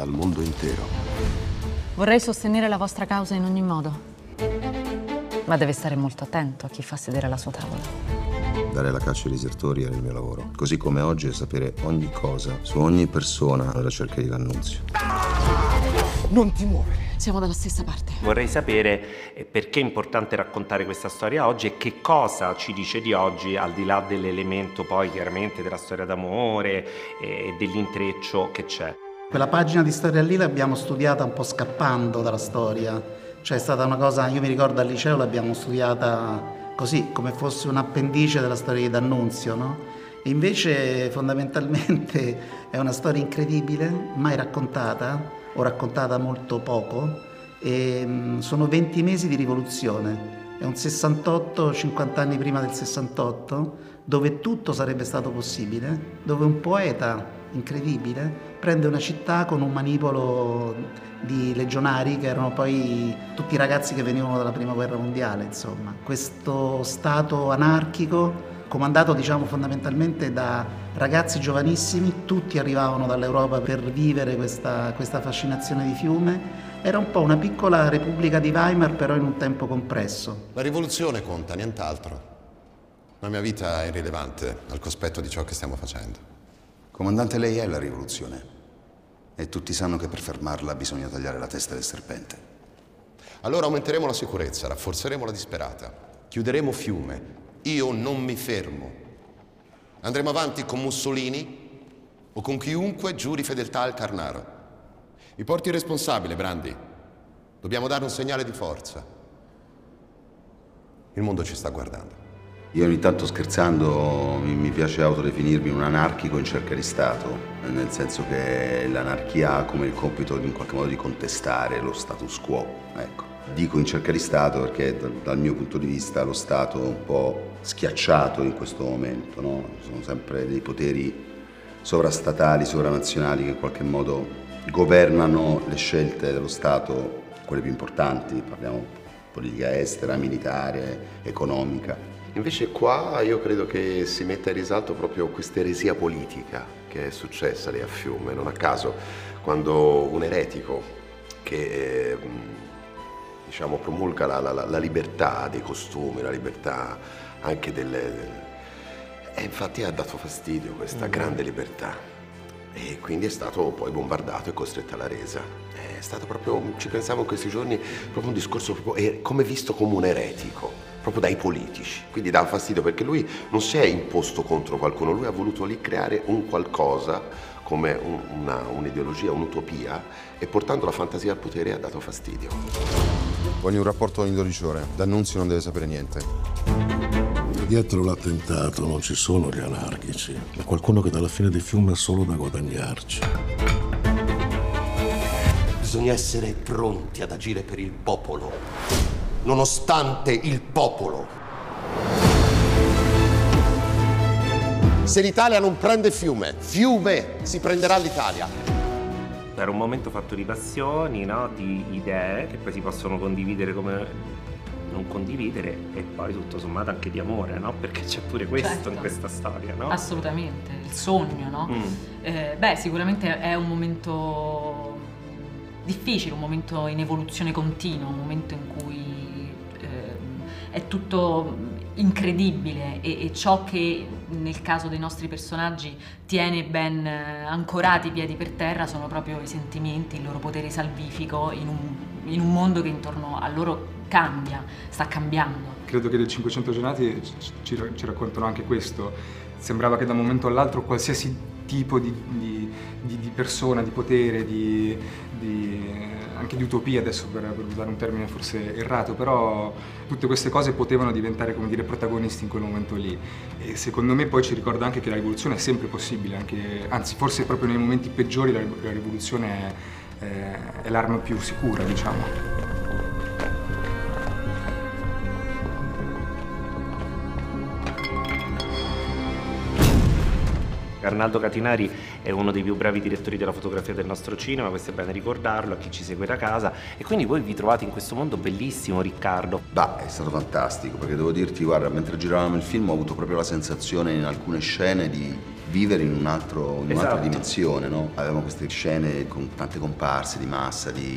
al mondo intero. Vorrei sostenere la vostra causa in ogni modo, ma deve stare molto attento a chi fa sedere alla sua tavola. Dare la caccia ai disertori era il mio lavoro, così come oggi è sapere ogni cosa su ogni persona alla ricerca di D'Annunzio. Non ti muovere! Siamo dalla stessa parte. Vorrei sapere perché è importante raccontare questa storia oggi e che cosa ci dice di oggi, al di là dell'elemento poi chiaramente della storia d'amore e dell'intreccio che c'è. Quella pagina di storia lì l'abbiamo studiata un po' scappando dalla storia, cioè è stata una cosa, io mi ricordo al liceo l'abbiamo studiata così, come fosse un appendice della storia di D'Annunzio, no? E invece fondamentalmente è una storia incredibile, mai raccontata, o raccontata molto poco, e sono 20 mesi di rivoluzione. È un 68, 50 anni prima del 68, dove tutto sarebbe stato possibile, dove un poeta incredibile prende una città con un manipolo di legionari che erano poi tutti i ragazzi che venivano dalla prima guerra mondiale, insomma. Questo stato anarchico comandato, diciamo, fondamentalmente da ragazzi giovanissimi, tutti arrivavano dall'Europa per vivere questa fascinazione di Fiume. Era un po' una piccola Repubblica di Weimar, però in un tempo compresso. La rivoluzione conta, nient'altro. La mia vita è irrilevante al cospetto di ciò che stiamo facendo. Comandante, lei è la rivoluzione. E tutti sanno che per fermarla bisogna tagliare la testa del serpente. Allora aumenteremo la sicurezza, rafforzeremo la disperata, chiuderemo Fiume. Io non mi fermo. Andremo avanti con Mussolini o con chiunque giuri fedeltà al Carnaro. Mi porti il responsabile, Brandi. Dobbiamo dare un segnale di forza. Il mondo ci sta guardando. Io ogni tanto, scherzando, mi piace autodefinirmi un anarchico in cerca di Stato, nel senso che l'anarchia ha come il compito in qualche modo di contestare lo status quo, ecco. Dico in cerca di Stato perché dal mio punto di vista lo Stato è un po' schiacciato in questo momento, no? Ci sono sempre dei poteri sovrastatali, sovranazionali che in qualche modo governano le scelte dello Stato, quelle più importanti, parliamo politica estera, militare, economica. Invece qua io credo che si metta in risalto proprio questa eresia politica che è successa lì a Fiume, non a caso, quando un eretico che diciamo promulga la libertà dei costumi, la libertà anche e infatti ha dato fastidio questa grande libertà e quindi è stato poi bombardato e costretto alla resa. È stato proprio, ci pensavo in questi giorni, proprio un discorso proprio, come visto come un eretico, proprio dai politici, quindi dà fastidio perché lui non si è imposto contro qualcuno, lui ha voluto lì creare un qualcosa come un'ideologia, un'utopia e portando la fantasia al potere ha dato fastidio. Voglio un rapporto ogni 12 ore. D'Annunzio non deve sapere niente. Dietro l'attentato non ci sono gli anarchici, è qualcuno che dalla fine di Fiume ha solo da guadagnarci. Bisogna essere pronti ad agire per il popolo, nonostante il popolo. Se l'Italia non prende Fiume, Fiume si prenderà l'Italia. Era un momento fatto di passioni, no? Di idee che poi si possono condividere come non condividere e poi tutto sommato anche di amore, no? Perché c'è pure questo, certo, in questa storia, no? Assolutamente, il sogno, no? Sicuramente è un momento difficile, un momento in evoluzione continua, un momento in cui è tutto incredibile e ciò che nel caso dei nostri personaggi tiene ben ancorati i piedi per terra sono proprio i sentimenti, il loro potere salvifico in un mondo che intorno a loro cambia, sta cambiando. Credo che le 500 giornate ci raccontano anche questo. Sembrava che da un momento all'altro qualsiasi tipo di persona, di potere, anche di utopia, adesso per usare un termine forse errato, però tutte queste cose potevano diventare, come dire, protagonisti in quel momento lì. E secondo me poi ci ricorda anche che la rivoluzione è sempre possibile, anzi forse proprio nei momenti peggiori la rivoluzione è l'arma più sicura, diciamo. Arnaldo Catinari è uno dei più bravi direttori della fotografia del nostro cinema, questo è bene ricordarlo a chi ci segue da casa, e quindi voi vi trovate in questo mondo bellissimo, Riccardo. È stato fantastico, perché devo dirti, guarda, mentre giravamo il film ho avuto proprio la sensazione in alcune scene di vivere in un'altra Esatto. dimensione, no? Avevamo queste scene con tante comparse di massa, di